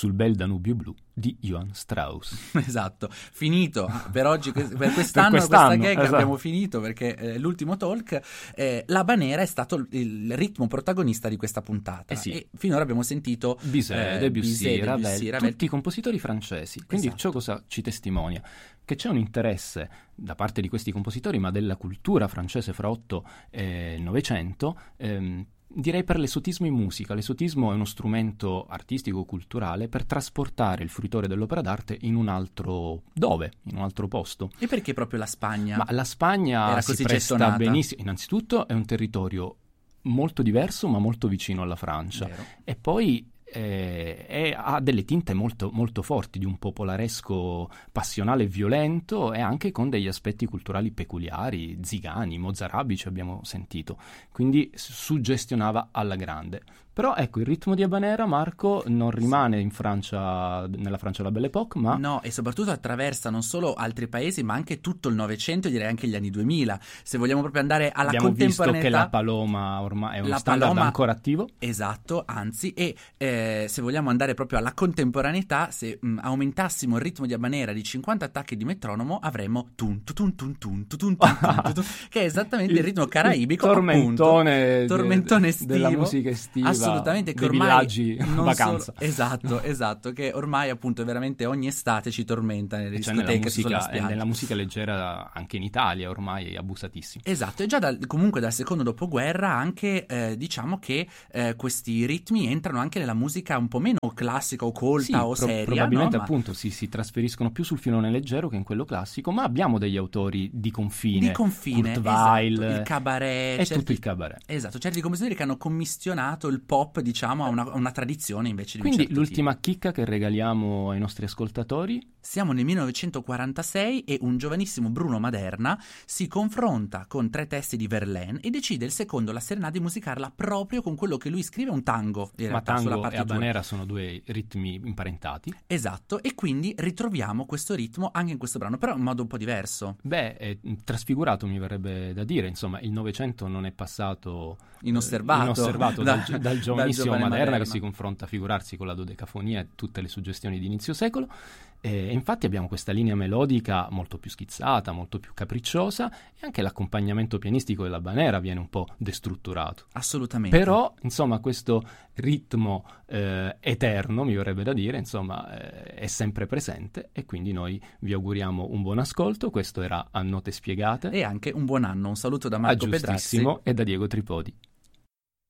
sul bel Danubio blu di Johann Strauss. Esatto, finito per oggi, per quest'anno questa gag, esatto. Abbiamo finito perché l'ultimo talk, l'habanera è stato il ritmo protagonista di questa puntata, sì. E finora abbiamo sentito Bizet, Debussy, Ravel, tutti quindi compositori francesi. Quindi ciò cosa ci testimonia? Che c'è un interesse da parte di questi compositori, ma della cultura francese fra 8 e 900, direi per l'esotismo in musica. L'esotismo è uno strumento artistico, culturale, per trasportare il fruitore dell'opera d'arte in un altro posto. E perché proprio la Spagna? Ma la Spagna era si così presta gettonata? Benissimo. Innanzitutto è un territorio molto diverso, ma molto vicino alla Francia. Vero. E poi ha delle tinte molto, molto forti, di un popolaresco passionale e violento, e anche con degli aspetti culturali peculiari, zigani, mozarabici abbiamo sentito, quindi suggestionava alla grande. Però ecco, il ritmo di habanera, Marco, non rimane in Francia, nella Francia della Belle Époque, ma... No, e soprattutto attraversa non solo altri paesi, ma anche tutto il Novecento, direi anche gli anni 2000. Se vogliamo proprio andare alla contemporaneità... Abbiamo visto che la Paloma ormai è uno standard ancora attivo. Esatto, anzi, e se vogliamo andare proprio alla contemporaneità, se aumentassimo il ritmo di habanera di 50 attacchi di metronomo, avremmo tun tun tun tun tun tun tun, che è esattamente il ritmo caraibico, tormentone estivo, della musica estiva. Assolutamente, che dei ormai villaggi vacanza. Esatto, che ormai appunto veramente ogni estate ci tormenta nelle discoteche, sulla spiaggia. Nella musica leggera anche in Italia ormai è abusatissimo. Esatto, e già comunque dal secondo dopoguerra anche diciamo che questi ritmi entrano anche nella musica un po' meno classica o colta o seria. Probabilmente, no? appunto si trasferiscono più sul filone leggero che in quello classico, ma abbiamo degli autori di confine, Kurt Weill, esatto, il cabaret, tutto il cabaret. Esatto, certi compositori che hanno commissionato il pop, diciamo, a una tradizione invece di Quindi un certo l'ultima tipo. chicca che regaliamo ai nostri ascoltatori. Siamo nel 1946 e un giovanissimo Bruno Maderna si confronta con 3 testi di Verlaine e decide il secondo, la Serenade, di musicarla proprio con quello che lui scrive, un tango, in realtà, sulla tango e partitura. habanera sono 2 ritmi imparentati. Esatto, e quindi ritroviamo questo ritmo anche in questo brano, però in modo un po' diverso. È trasfigurato, mi verrebbe da dire. Insomma, il Novecento non è passato inosservato dal giovanissimo giovane Maderna, che si confronta, a figurarsi, con la dodecafonia e tutte le suggestioni di inizio secolo. E infatti abbiamo questa linea melodica molto più schizzata, molto più capricciosa, e anche l'accompagnamento pianistico dell'habanera viene un po' destrutturato. Assolutamente. Però, insomma, questo ritmo eterno, mi verrebbe da dire, insomma, è sempre presente, e quindi noi vi auguriamo un buon ascolto. Questo era A Note Spiegate. E anche un buon anno. Un saluto da Marco Pedrassi e da Diego Tripodi.